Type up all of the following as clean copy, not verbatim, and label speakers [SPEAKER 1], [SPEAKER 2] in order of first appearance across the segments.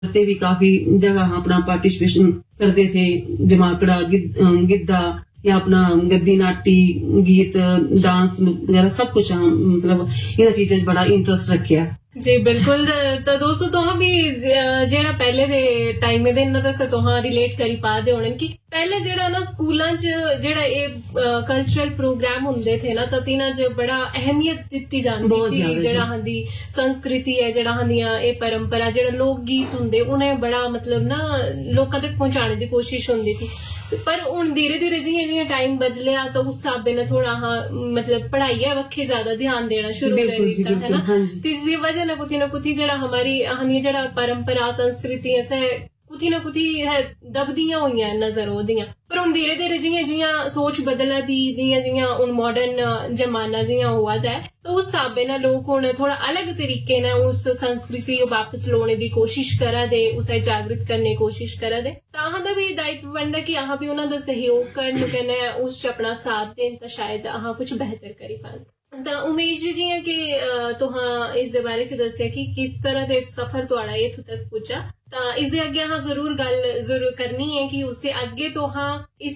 [SPEAKER 1] ते भी काफी जगह अपना पार्टिसिपेशन करते थे, जमाकड़ा, गिद्धा या अपना गद्दी नाटी, गीत, डांस वगैरह सब कुछ मतलब इन चीजें च बड़ा इंटरेस्ट रखिया।
[SPEAKER 2] जी बिल्कुल। तो दोस्तों तुहां भी जेड़ा पहले दे टाइम दे इन्ना तो तुहां रिलेट करी पा दे होने कि पहले जेड़ा ना स्कूलां च जेड़ा ए कल्चरल प्रोग्राम हुंदे थे ना, तो तिना च बड़ा अहमियत दित्ती जांदी थी। जेड़ा हांदी संस्कृति है, जेड़ा हांदियां ए परंपरा, जेड़ा लोक गीत हुंदे उन्हें बड़ा मतलब ना लोकां तक पहुंचाने दी कोशिश हुंदी थी। पर हुण धीरे धीरे जियां जियां टाइम बदलिया तो उस हिसाबे ने थोड़ा मतलब पढ़ाई वक्खे ज्यादा ध्यान देना शुरू कर दिता है ना। इसकी वजह ने कुथी जेड़ा हमारी जेड़ा परंपरा संस्कृति ऐसे कुथी ना कुथी है दबदियां हुई नजर ओदियां। पर हुण धीरे धीरे जियां जियां सोच बदला दी, जियां जियां हुण मॉडर्न जमाना जियां हुआ दा है, तो उस हिसाबे ना लोग हुण थोड़ा अलग तरीके ने उस संस्कृति को वापस लाने की कोशिश करा दे, उसे जागृत करने की कोशिश करा दे। तो अहां दा भी दायित्व बनदा कि अहां भी उन्हां दा सहयोग करन कन्नै उस च अपना साथ देन, तो शायद अहां कुछ बेहतर करी पान। तो उमेश जी जियां कि तुहां इस दे बारे च दस्सिया कि किस तरह दे सफर तुहाड़ा इत्थों तक पुज्जा, तो इसदे अगे अहां जरूर गल जरूर करनी है कि उसदे अगे तुहां इस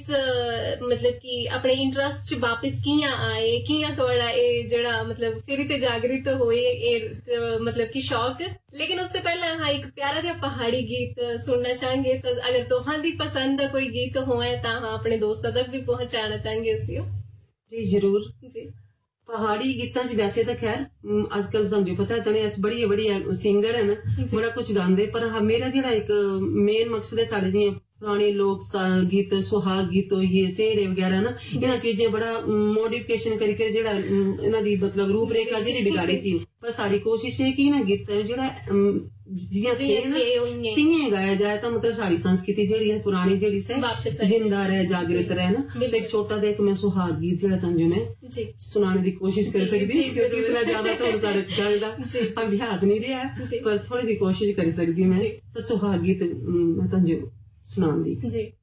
[SPEAKER 2] मतलब कि अपने इंटरेस्ट च वापस कियां आए, कियां तुहाड़ा ए जेड़ा मतलब फिर ते जागृत होए ए मतलब कि शौक। लेकिन उससे पहले अहां एक प्यारा जिहा पहाड़ी गीत सुनना चाहेंगे। तो अगर तुहां दी पसंद दा कोई गीत होए तो अहां अपने दोस्तां तक भी पहुंचाना चाहेंगे उसी।
[SPEAKER 1] जी जरूर जी। पहाड़ी गीतां च वैसे तो खैर अजकल तुहानू पता है बड़ी बड़ी सिंगर है ना, बड़ा कुछ गांदे, पर मेरा जेड़ा एक मेन मकसद है साढ़े जियां पुराने लोक गीत, सुहाग गीत होइए, सेहरे वगैरह ना, इन्हां चीजें बड़ा मॉडिफिकेशन करके जेड़ा इन्हां दी मतलब रूपरेखा जेहड़ी बिगाड़ी थी। पर साड़ी कोशिश है कि ना गीत जेड़ा जियां थे ना तियां गाया जाए, तो मतलब साड़ी संस्कृति जेहड़ी है पुरानी जेहड़ी से जिंदा रहे, जागृत रहे ना। एक छोटा देख मैं सुहाग गीत जेड़ा तंजू मैं सुनाने की कोशिश कर सकती, क्योंकि इतना ज्यादा तो साढ़े गल का अभ्यास नहीं रहा है, पर थोड़ी सी कोशिश कर सकती मैं। तो सुहाग गीत मैं तंजू सुनान दी।